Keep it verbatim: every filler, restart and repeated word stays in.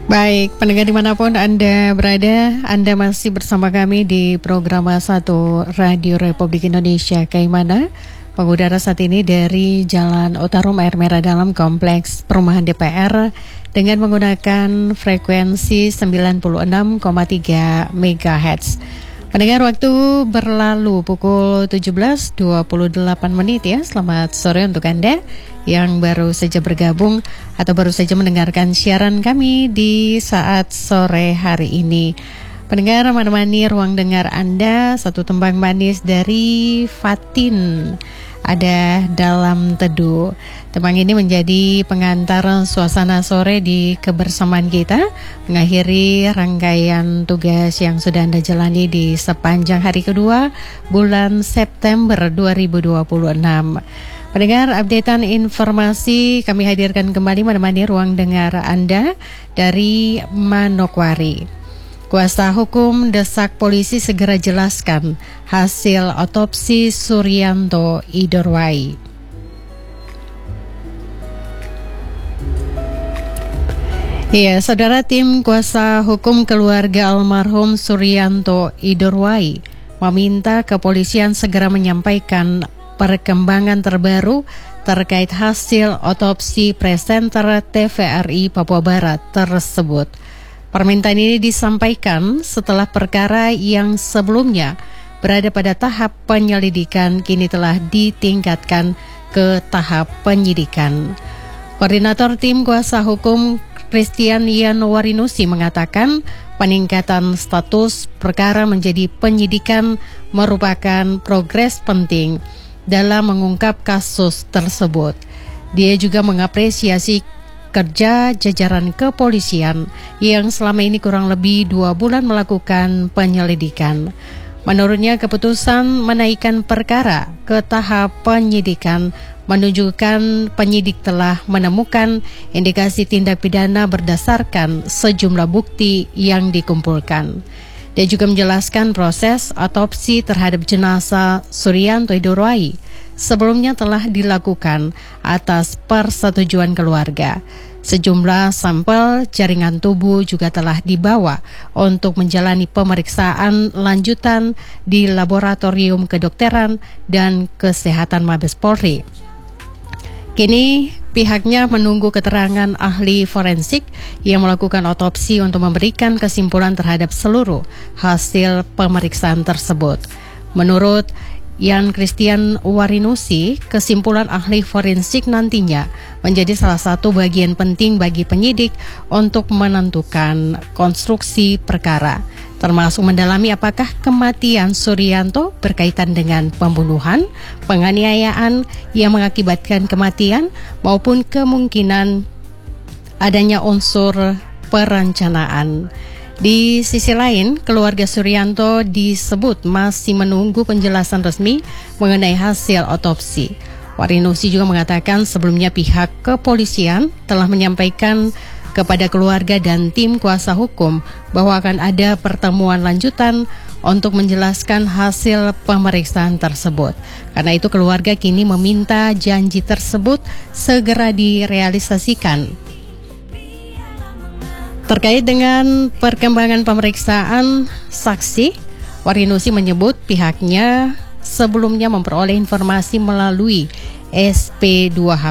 Baik, pendengar dimanapun Anda berada, Anda masih bersama kami di program satu Radio Republik Indonesia Kaimana. Mengudara saat ini dari Jalan Otarum Air Merah Dalam Kompleks Perumahan D P R dengan menggunakan frekuensi sembilan puluh enam koma tiga megahertz. Pendengar, waktu berlalu pukul tujuh belas dua puluh delapan menit ya. Selamat sore untuk Anda yang baru saja bergabung atau baru saja mendengarkan siaran kami di saat sore hari ini. Pendengar, menemani ruang dengar Anda satu tembang manis dari Fatin, Ada Dalam Teduh. Tembang ini menjadi pengantar suasana sore di kebersamaan kita, mengakhiri rangkaian tugas yang sudah Anda jalani di sepanjang hari kedua bulan September dua ribu dua puluh enam. Pendengar, updatean informasi kami hadirkan kembali menemani ruang dengar Anda dari Manokwari. Kuasa hukum desak polisi segera jelaskan hasil otopsi Suryanto Idorwai. Ya, saudara, tim kuasa hukum keluarga almarhum Suryanto Idorwai meminta kepolisian segera menyampaikan perkembangan terbaru terkait hasil otopsi presenter T V R I Papua Barat tersebut. Permintaan ini disampaikan setelah perkara yang sebelumnya berada pada tahap penyelidikan kini telah ditingkatkan ke tahap penyidikan. Koordinator tim kuasa hukum Christian Ian Warinusi mengatakan peningkatan status perkara menjadi penyidikan merupakan progres penting dalam mengungkap kasus tersebut. Dia juga mengapresiasi kerja jajaran kepolisian yang selama ini kurang lebih dua bulan melakukan penyelidikan. Menurutnya, keputusan menaikkan perkara ke tahap penyidikan menunjukkan penyidik telah menemukan indikasi tindak pidana berdasarkan sejumlah bukti yang dikumpulkan. Dia juga menjelaskan proses otopsi terhadap jenazah Suryanto Idorwai sebelumnya telah dilakukan atas persetujuan keluarga. Sejumlah sampel jaringan tubuh juga telah dibawa untuk menjalani pemeriksaan lanjutan di Laboratorium Kedokteran dan Kesehatan Mabes Polri. Kini pihaknya menunggu keterangan ahli forensik yang melakukan otopsi untuk memberikan kesimpulan terhadap seluruh hasil pemeriksaan tersebut. Menurut Yan Christian Warinusi, kesimpulan ahli forensik nantinya menjadi salah satu bagian penting bagi penyidik untuk menentukan konstruksi perkara, termasuk mendalami apakah kematian Suryanto berkaitan dengan pembunuhan, penganiayaan yang mengakibatkan kematian, maupun kemungkinan adanya unsur perencanaan. Di sisi lain, keluarga Suryanto disebut masih menunggu penjelasan resmi mengenai hasil otopsi. Warinusi juga mengatakan sebelumnya pihak kepolisian telah menyampaikan kepada keluarga dan tim kuasa hukum bahwa akan ada pertemuan lanjutan untuk menjelaskan hasil pemeriksaan tersebut. Karena itu keluarga kini meminta janji tersebut segera direalisasikan. Terkait dengan perkembangan pemeriksaan saksi, Warinusi menyebut pihaknya sebelumnya memperoleh informasi melalui S P dua H